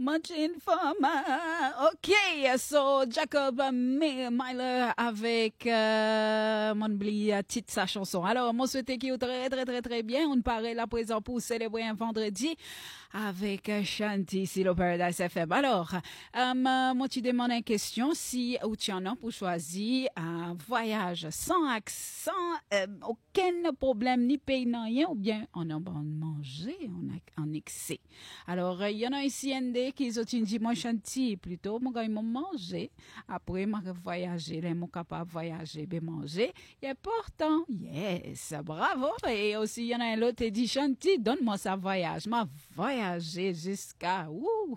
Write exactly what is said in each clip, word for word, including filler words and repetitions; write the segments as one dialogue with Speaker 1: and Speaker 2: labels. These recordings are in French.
Speaker 1: much for my... OK, so Jacob Miller avec euh, mon oublie titre sa chanson. Alors, moi souhaite qu'il est très très très très bien. On paraît là présent pour célébrer un vendredi avec Shanti sur le Paradise F M. Alors, euh, moi tu demandes une question si ou tu en as pour choisir un voyage sans accent, euh, aucun problème ni pays non rien ou bien on a bon manger on a en excès. Alors, il y en a ici un des qui ont dit moi Shanti plutôt moi quand ils m'ont mangé après m'a voyager les m'ont capable voyager bien manger et important. Yes, bravo. Et aussi il y en a un autre qui dit Shanti donne-moi ça voyage, ma voyage voyager jusqu'à ouh.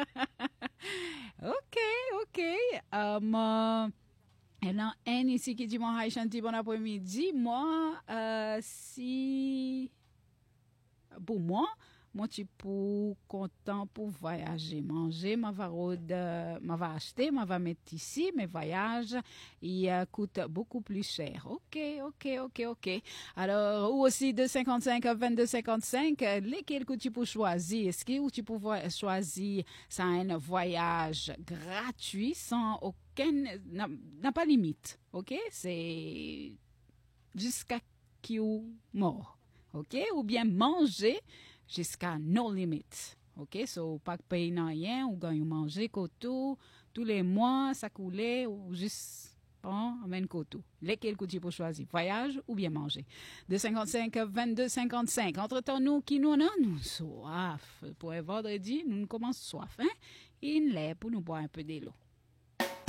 Speaker 1: OK, OK. Um, uh, il y en a un ici qui dit moi hi Shanti bon après-midi. Moi euh, si pour moi moi tu pour content pour voyager manger ma va road ma va acheter ma va mettre ici mes voyages il euh, coûte beaucoup plus cher. OK, OK, OK, OK. Alors ou aussi deux cinquante-cinq vingt-deux cinquante-cinq lesquels que tu peux choisir, est-ce que tu peux choisir ça un voyage gratuit sans aucun n'a pas limite. OK, c'est jusqu'à qui ou mort. OK, ou bien manger jusqu'à no limit. OK, so pas payer rien ou gagne manger tout tous les mois ça coulait ou juste bon amène tout. Lesquels que tu peux choisir, voyage ou bien manger. deux cinquante-cinq vingt-deux cinquante-cinq. Entre-temps nous qui nous on nous soif pour un vendredi, nous commençons soif hein. Il est pour nous boire un peu de l'eau.